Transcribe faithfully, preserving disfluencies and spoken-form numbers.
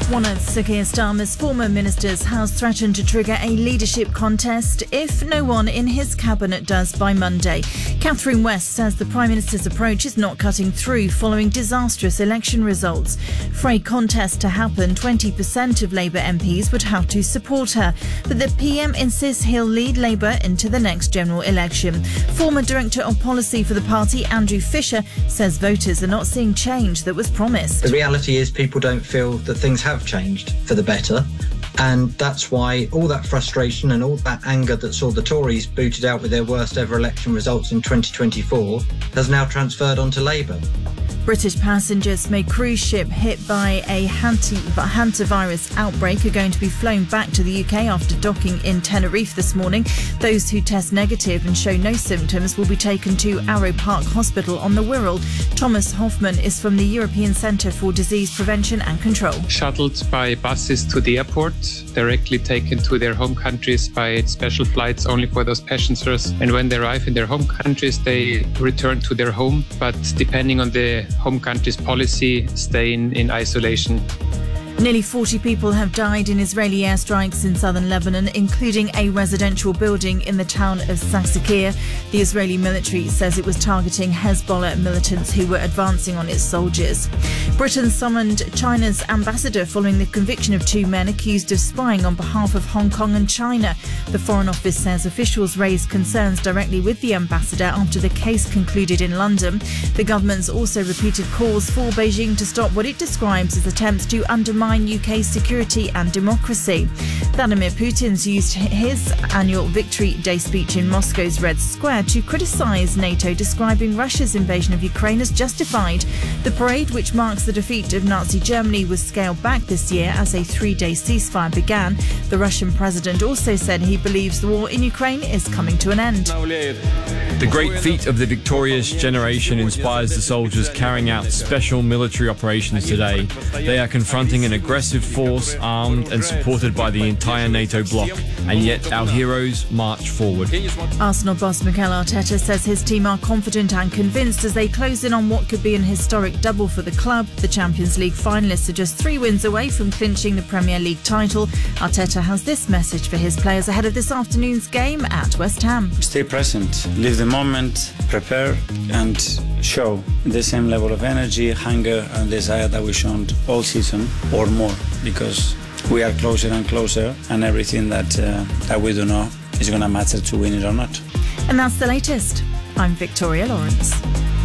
One of Sir Keir Starmer's former ministers has threatened to trigger a leadership contest if no one in his cabinet does by Monday. Catherine West says the Prime Minister's approach is not cutting through following disastrous election results. For a contest to happen, twenty percent of Labour M Ps would have to support her. But the P M insists he'll lead Labour into the next general election. Former Director of Policy for the party, Andrew Fisher, says voters are not seeing change that was promised. The reality is people don't feel that things have changed for the better, and that's why all that frustration and all that anger that saw the Tories booted out with their worst ever election results in twenty twenty-four has now transferred onto Labour. British passengers from a cruise ship hit by a hantavirus outbreak are going to be flown back to the U K after docking in Tenerife this morning. Those who test negative and show no symptoms will be taken to Arrow Park Hospital on the Wirral. Thomas Hoffman is from the European Centre for Disease Prevention and Control. Shuttled by buses to the airport, directly taken to their home countries by special flights only for those passengers. And when they arrive in their home countries, they return to their home, but depending on the home country's policy, staying in isolation. Nearly forty people have died in Israeli airstrikes in southern Lebanon, including a residential building in the town of Saksakir. The Israeli military says it was targeting Hezbollah militants who were advancing on its soldiers. Britain summoned China's ambassador following the conviction of two men accused of spying on behalf of Hong Kong and China. The Foreign Office says officials raised concerns directly with the ambassador after the case concluded in London. The government's also repeated calls for Beijing to stop what it describes as attempts to undermine U K security and democracy. Vladimir Putin's used his annual Victory Day speech in Moscow's Red Square to criticise NATO, describing Russia's invasion of Ukraine as justified. The parade, which marks the defeat of Nazi Germany, was scaled back this year as a three-day ceasefire began. The Russian president also said he believes the war in Ukraine is coming to an end. The great feat of the victorious generation inspires the soldiers carrying out special military operations today. They are confronting an aggressive force armed and supported by the entire NATO bloc, and yet our heroes march forward. Arsenal boss Mikel Arteta says his team are confident and convinced as they close in on what could be an historic double for the club. The Champions League finalists are just three wins away from clinching the Premier League title. Arteta has this message for his players ahead of this afternoon's game at West Ham. Stay present, live the moment, prepare and show the same level of energy, hunger and desire that we've shown all season or more, because we are closer and closer, and everything that uh, that we do know is going to matter to win it or not. And that's the latest. I'm Victoria Lawrence.